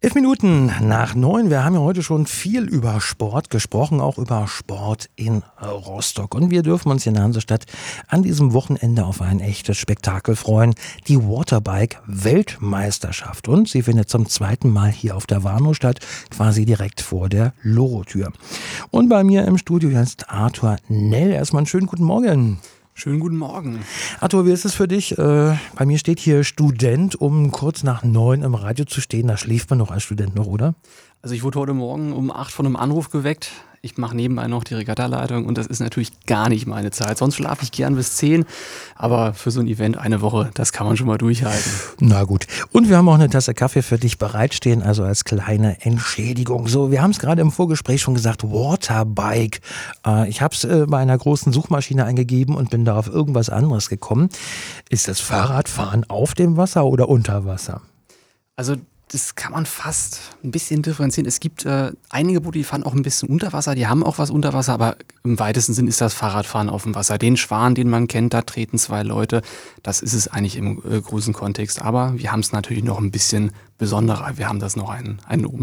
11:11. Wir haben ja heute schon viel über Sport gesprochen, auch über Sport in Rostock. Und wir dürfen uns hier in der Hansestadt an diesem Wochenende auf ein echtes Spektakel freuen. Die Waterbike-Weltmeisterschaft. Und sie findet zum zweiten Mal hier auf der Warnow statt, quasi direkt vor der Lorotür. Und bei mir im Studio ist Arthur Nell. Erstmal einen schönen guten Morgen. Schönen guten Morgen. Arthur, wie ist es für dich? Bei mir steht hier Student, um kurz nach 9 im Radio zu stehen. Da schläft man noch als Student noch, oder? Also ich wurde heute Morgen um 8 von einem Anruf geweckt. Ich mache nebenbei noch die Regattaleitung und das ist natürlich gar nicht meine Zeit. Sonst schlafe ich gern bis 10, aber für so ein Event eine Woche, das kann man schon mal durchhalten. Na gut. Und wir haben auch eine Tasse Kaffee für dich bereitstehen, also als kleine Entschädigung. So, wir haben es gerade im Vorgespräch schon gesagt, Waterbike. Ich habe es bei einer großen Suchmaschine eingegeben und bin da auf irgendwas anderes gekommen. Ist das Fahrradfahren auf dem Wasser oder unter Wasser? Also das kann man fast ein bisschen differenzieren. Es gibt einige Boote, die fahren auch ein bisschen unter Wasser, die haben auch was unter Wasser, aber im weitesten Sinn ist das Fahrradfahren auf dem Wasser. Den Schwan, den man kennt, da treten 2 Leute, das ist es eigentlich im großen Kontext. Aber wir haben es natürlich noch ein bisschen besonderer. Wir haben das noch einen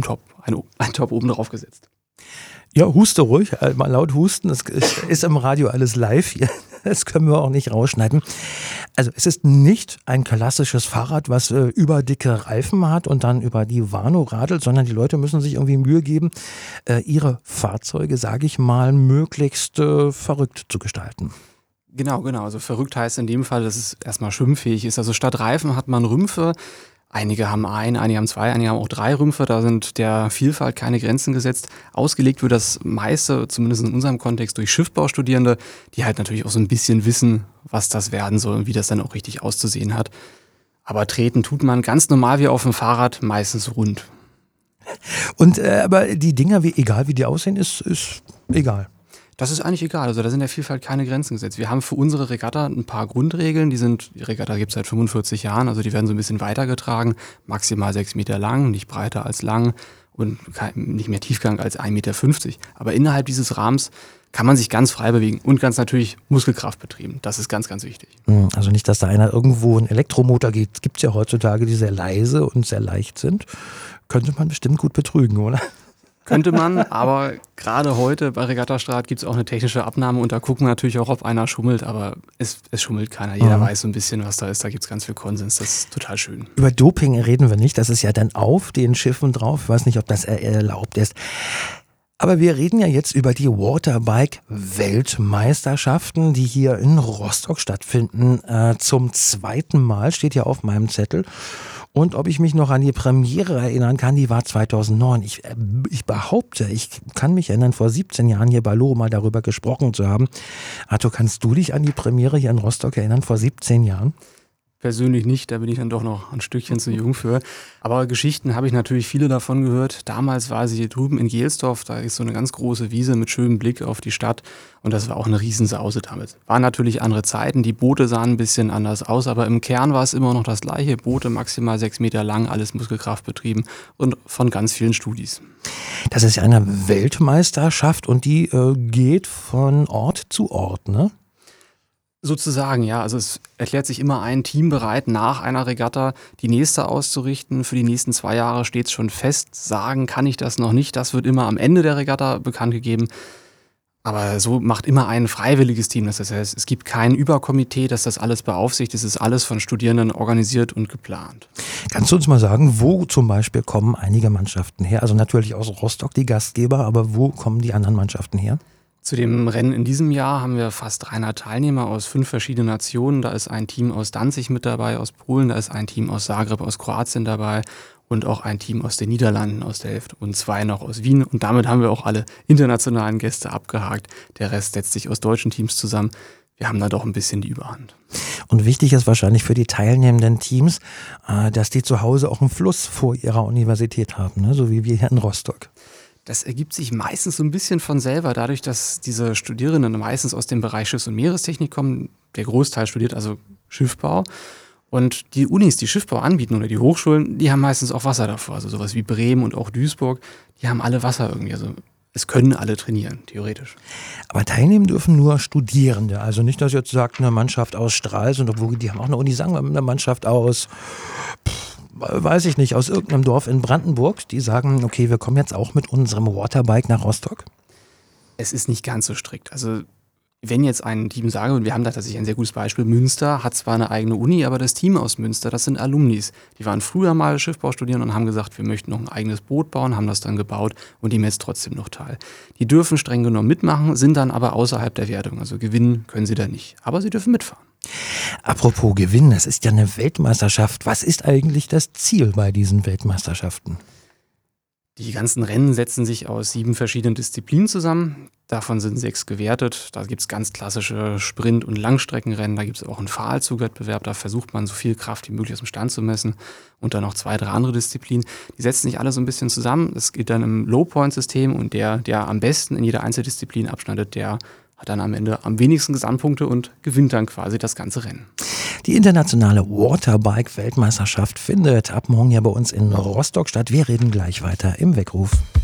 Top oben drauf gesetzt. Ja, huste ruhig, mal laut husten. Das ist im Radio alles live hier. Das können wir auch nicht rausschneiden. Also es ist nicht ein klassisches Fahrrad, was überdicke Reifen hat und dann über die Warnow radelt, sondern die Leute müssen sich irgendwie Mühe geben, ihre Fahrzeuge, sage ich mal, möglichst verrückt zu gestalten. Genau. Also verrückt heißt in dem Fall, dass es erstmal schwimmfähig ist. Also statt Reifen hat man Rümpfe. Einige haben einige haben 2, einige haben auch 3 Rümpfe. Da sind der Vielfalt keine Grenzen gesetzt. Ausgelegt wird das meiste, zumindest in unserem Kontext, durch Schiffbaustudierende, die halt natürlich auch so ein bisschen wissen, was das werden soll und wie das dann auch richtig auszusehen hat. Aber treten tut man ganz normal wie auf dem Fahrrad, meistens rund. Und aber die Dinger, egal wie die aussehen, ist egal. Das ist eigentlich egal, also da sind der Vielfalt keine Grenzen gesetzt. Wir haben für unsere Regatta ein paar Grundregeln, die Regatta gibt es seit 45 Jahren, also die werden so ein bisschen weitergetragen, maximal 6 Meter lang, nicht breiter als lang und nicht mehr Tiefgang als 1,50 Meter. Aber innerhalb dieses Rahmens kann man sich ganz frei bewegen und ganz natürlich Muskelkraft betrieben. Das ist ganz, ganz wichtig. Also nicht, dass da einer irgendwo einen Elektromotor gibt. Es gibt ja heutzutage, die sehr leise und sehr leicht sind. Könnte man bestimmt gut betrügen, oder? Könnte man, aber gerade heute bei Regattastart gibt es auch eine technische Abnahme und da gucken wir natürlich auch, ob einer schummelt, aber es schummelt keiner. Jeder weiß so ein bisschen, was da ist. Da gibt es ganz viel Konsens. Das ist total schön. Über Doping reden wir nicht. Das ist ja dann auf den Schiffen drauf. Ich weiß nicht, ob das erlaubt ist. Aber wir reden ja jetzt über die Waterbike-Weltmeisterschaften, die hier in Rostock stattfinden. Zum 2. Mal steht ja auf meinem Zettel. Und ob ich mich noch an die Premiere erinnern kann, die war 2009. Ich behaupte, ich kann mich erinnern, vor 17 Jahren hier bei Loro mal darüber gesprochen zu haben. Arthur, kannst du dich an die Premiere hier in Rostock erinnern, vor 17 Jahren? Persönlich nicht, da bin ich dann doch noch ein Stückchen zu jung für. Aber Geschichten habe ich natürlich viele davon gehört. Damals war sie hier drüben in Gelsdorf, da ist so eine ganz große Wiese mit schönem Blick auf die Stadt und das war auch eine Riesensause damit. Waren natürlich andere Zeiten, die Boote sahen ein bisschen anders aus, aber im Kern war es immer noch das gleiche. Boote maximal 6 Meter lang, alles Muskelkraft betrieben und von ganz vielen Studis. Das ist ja eine Weltmeisterschaft und die geht von Ort zu Ort, ne? Sozusagen, ja. Also es erklärt sich immer ein Team bereit, nach einer Regatta die nächste auszurichten. Für die nächsten 2 Jahre steht es schon fest. Sagen kann ich das noch nicht. Das wird immer am Ende der Regatta bekannt gegeben. Aber so macht immer ein freiwilliges Team. Das heißt, es gibt kein Überkomitee, das das alles beaufsichtigt. Es ist alles von Studierenden organisiert und geplant. Kannst du uns mal sagen, wo zum Beispiel kommen einige Mannschaften her? Also natürlich aus Rostock, die Gastgeber, aber wo kommen die anderen Mannschaften her? Zu dem Rennen in diesem Jahr haben wir fast 300 Teilnehmer aus 5 verschiedenen Nationen. Da ist ein Team aus Danzig mit dabei, aus Polen, da ist ein Team aus Zagreb, aus Kroatien dabei und auch ein Team aus den Niederlanden aus der Hälfte und 2 noch aus Wien. Und damit haben wir auch alle internationalen Gäste abgehakt. Der Rest setzt sich aus deutschen Teams zusammen. Wir haben da doch ein bisschen die Überhand. Und wichtig ist wahrscheinlich für die teilnehmenden Teams, dass die zu Hause auch einen Fluss vor ihrer Universität haben, ne? So wie wir hier in Rostock. Das ergibt sich meistens so ein bisschen von selber, dadurch, dass diese Studierenden meistens aus dem Bereich Schiffs- und Meerestechnik kommen. Der Großteil studiert also Schiffbau. Und die Unis, die Schiffbau anbieten oder die Hochschulen, die haben meistens auch Wasser davor. Also sowas wie Bremen und auch Duisburg, die haben alle Wasser irgendwie. Also es können alle trainieren, theoretisch. Aber teilnehmen dürfen nur Studierende. Also nicht, dass jetzt sagt, eine Mannschaft aus Stralsund, obwohl die haben auch eine Uni, sagen wir eine Mannschaft aus weiß ich nicht, aus irgendeinem Dorf in Brandenburg, die sagen, okay, wir kommen jetzt auch mit unserem Waterbike nach Rostock? Es ist nicht ganz so strikt. Also wenn jetzt ein Team sage, und wir haben da tatsächlich ein sehr gutes Beispiel, Münster hat zwar eine eigene Uni, aber das Team aus Münster, das sind Alumnis. Die waren früher mal Schiffbaustudierende und haben gesagt, wir möchten noch ein eigenes Boot bauen, haben das dann gebaut und nehmen jetzt trotzdem noch teil. Die dürfen streng genommen mitmachen, sind dann aber außerhalb der Wertung. Also gewinnen können sie da nicht, aber sie dürfen mitfahren. Apropos Gewinn, das ist ja eine Weltmeisterschaft. Was ist eigentlich das Ziel bei diesen Weltmeisterschaften? Die ganzen Rennen setzen sich aus 7 verschiedenen Disziplinen zusammen. Davon sind 6 gewertet. Da gibt es ganz klassische Sprint- und Langstreckenrennen. Da gibt es auch einen Pfahlzugwettbewerb. Da versucht man so viel Kraft wie möglich aus dem Stand zu messen. Und dann noch 2, 3 andere Disziplinen. Die setzen sich alle so ein bisschen zusammen. Es geht dann im Low-Point-System und der am besten in jeder Einzeldisziplin abschneidet, der hat dann am Ende am wenigsten Gesamtpunkte und gewinnt dann quasi das ganze Rennen. Die internationale Waterbike-Weltmeisterschaft findet ab morgen ja bei uns in Rostock statt. Wir reden gleich weiter im Weckruf.